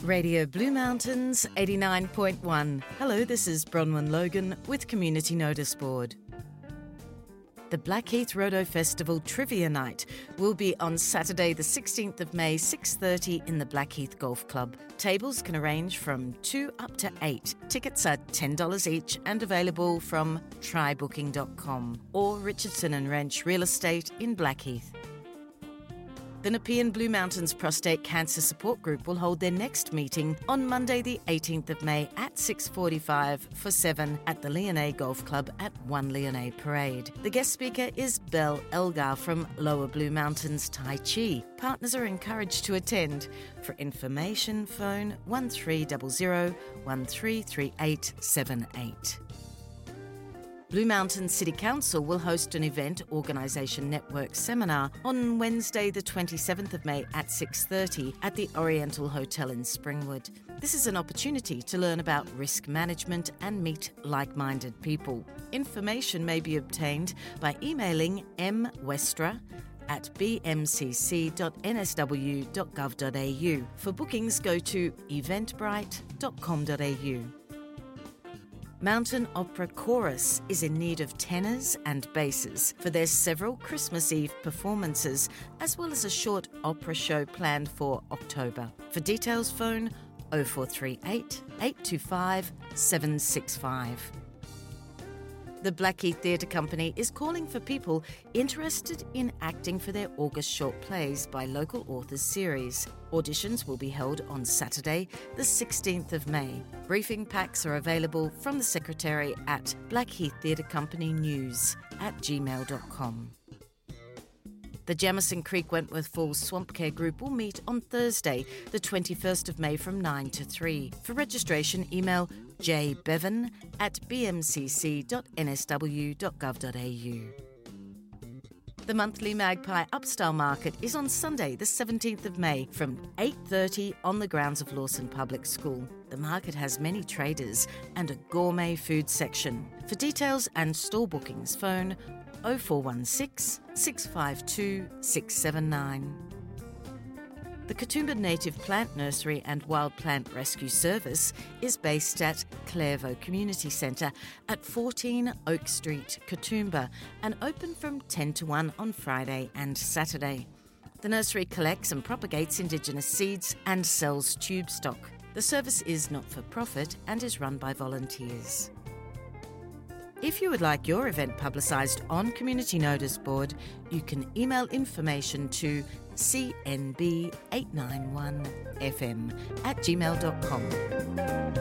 Radio Blue Mountains 89.1. Hello, this is Bronwyn Logan with Community Notice Board. The Blackheath Roto Festival Trivia Night will be on Saturday the 16th of May, 6:30 in the Blackheath Golf Club. Tables can range from 2 up to 8. Tickets are $10 each and available from trybooking.com or Richardson and Wrench Real Estate in Blackheath. The Nepean Blue Mountains Prostate Cancer Support Group will hold their next meeting on Monday the 18th of May at 6:45 for 7 at the Leonay Golf Club at 1 Leonay Parade. The guest speaker is Belle Elgar from Lower Blue Mountains Tai Chi. Partners are encouraged to attend. For information, phone 1300 133878. Blue Mountains City Council will host an Event Organisation Network seminar on Wednesday the 27th of May at 6:30 at the Oriental Hotel in Springwood. This is an opportunity to learn about risk management and meet like-minded people. Information may be obtained by emailing mwestra@bmcc.nsw.gov.au. For bookings, go to eventbrite.com.au. Mountain Opera Chorus is in need of tenors and basses for their several Christmas Eve performances, as well as a short opera show planned for October. For details, phone 0438 825 765. The Blackheath Theatre Company is calling for people interested in acting for their August short plays by local authors series. Auditions will be held on Saturday, the 16th of May. Briefing packs are available from the secretary at Blackheath Theatre Company News@gmail.com. The Jamison Creek Wentworth Falls Swamp Care Group will meet on Thursday, the 21st of May from 9 to 3. For registration, email jbevan@bmcc.nsw.gov.au. The monthly Magpie Upstyle Market is on Sunday, the 17th of May from 8:30 on the grounds of Lawson Public School. The market has many traders and a gourmet food section. For details and store bookings, phone 0416 652 679. The Katoomba Native Plant Nursery and Wild Plant Rescue Service is based at Clairvaux Community Centre at 14 Oak Street, Katoomba, and open from 10 to 1 on Friday and Saturday. The nursery collects and propagates Indigenous seeds and sells tube stock. The service is not-for-profit and is run by volunteers. If you would like your event publicised on Community Notice Board, you can email information to cnb891fm@gmail.com.